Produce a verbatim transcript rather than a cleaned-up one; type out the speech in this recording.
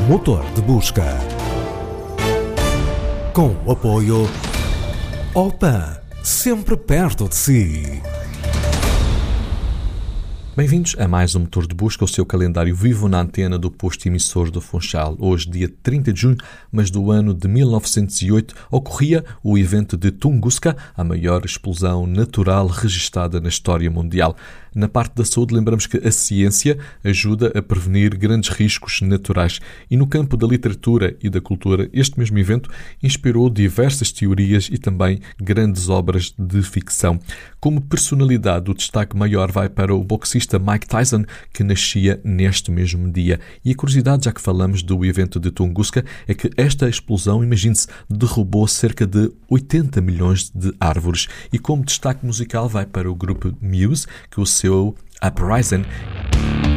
Motor de Busca. Com o apoio Opan, sempre perto de si. Bem-vindos a mais um Motor de Busca, o seu calendário vivo na antena do posto emissor do Funchal. Hoje, dia trinta de junho, mas do ano de mil novecentos e oito, ocorria o evento de Tunguska, a maior explosão natural registada na história mundial. Na parte da saúde, lembramos que a ciência ajuda a prevenir grandes riscos naturais. E no campo da literatura e da cultura, este mesmo evento inspirou diversas teorias e também grandes obras de ficção. Como personalidade, o destaque maior vai para o boxista Mike Tyson, que nascia neste mesmo dia. E a curiosidade, já que falamos do evento de Tunguska, é que esta explosão, imagine-se, derrubou cerca de oitenta milhões de árvores. E como destaque musical vai para o grupo Muse, que o seu Uprising